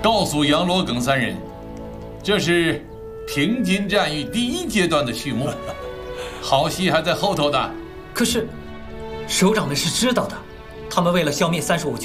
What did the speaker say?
告诉杨罗耿三人，这是平津战役第1阶段的序幕，好戏还在后头的。 可是，首长们是知道的，他们为了消灭35军。